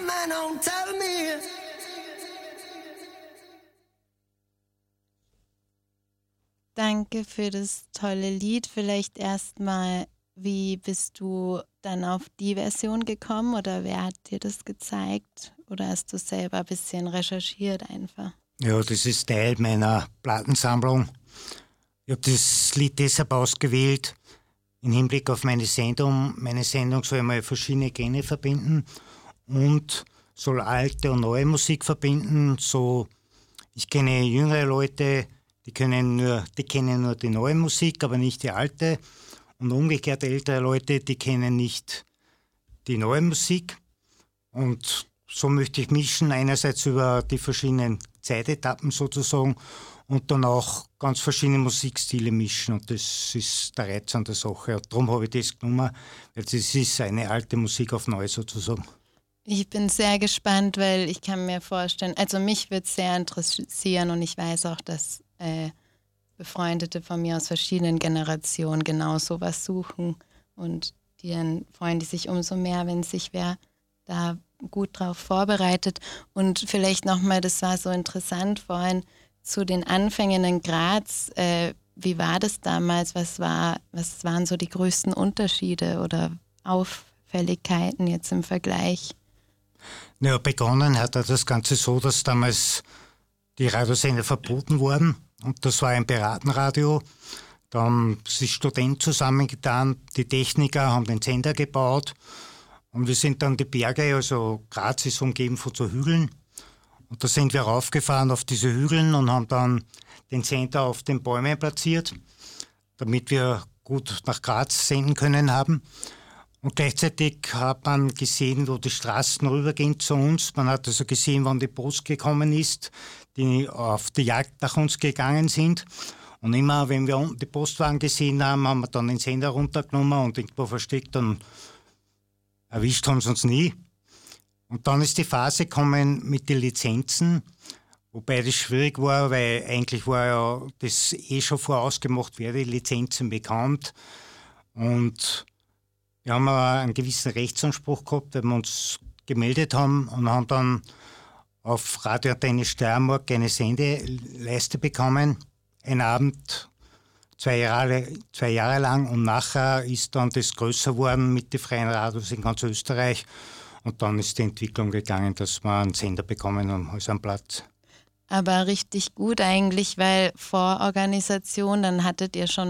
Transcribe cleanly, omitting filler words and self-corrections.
man, don't tell me. Danke für das tolle Lied. Vielleicht erstmal, wie bist du dann auf die Version gekommen oder wer hat dir das gezeigt? Oder hast du selber ein bisschen recherchiert einfach? Ja, das ist Teil meiner Plattensammlung. Ich habe das Lied deshalb ausgewählt, im Hinblick auf meine Sendung. Meine Sendung soll mal verschiedene Gene verbinden und soll alte und neue Musik verbinden. So, ich kenne jüngere Leute, die kennen nur die neue Musik, aber nicht die alte. Und umgekehrt ältere Leute, die kennen nicht die neue Musik. Und so möchte ich mischen, einerseits über die verschiedenen Zeitetappen sozusagen und dann auch ganz verschiedene Musikstile mischen. Und das ist der Reiz an der Sache. Und darum habe ich das genommen, weil das ist eine alte Musik auf neu sozusagen. Ich bin sehr gespannt, weil ich kann mir vorstellen, also mich würde es sehr interessieren und ich weiß auch, dass Befreundete von mir aus verschiedenen Generationen genau sowas suchen und dann freuen die sich umso mehr, wenn sich wer da gut drauf vorbereitet. Und vielleicht nochmal, das war so interessant vorhin, zu den Anfängen in Graz, wie war das damals? Was waren so die größten Unterschiede oder Auffälligkeiten jetzt im Vergleich? Ja, begonnen hat das Ganze so, dass damals die Radiosender verboten wurden und das war ein Piratenradio. Da haben sich Studenten zusammengetan, die Techniker haben den Sender gebaut und wir sind dann die Berge, also Graz ist umgeben von so Hügeln und da sind wir raufgefahren auf diese Hügeln und haben dann den Sender auf den Bäumen platziert, damit wir gut nach Graz senden können haben. Und gleichzeitig hat man gesehen, wo die Straßen rübergehen zu uns. Man hat also gesehen, wann die Post gekommen ist, die auf die Jagd nach uns gegangen sind. Und immer, wenn wir unten die Postwagen gesehen haben, haben wir dann den Sender runtergenommen und irgendwo versteckt und erwischt haben sie uns nie. Und dann ist die Phase gekommen mit den Lizenzen, wobei das schwierig war, weil eigentlich war ja das schon vorausgemacht, wer die Lizenzen bekommt. Und wir haben aber einen gewissen Rechtsanspruch gehabt, weil wir uns gemeldet haben und haben dann auf Radio Antenne Steiermark eine Sendeleiste bekommen. Ein Abend, 2 Jahre lang und nachher ist dann das größer geworden mit den freien Radios in ganz Österreich und dann ist die Entwicklung gegangen, dass wir einen Sender bekommen haben, also einen Platz. Aber richtig gut eigentlich, weil Vororganisation, dann hattet ihr schon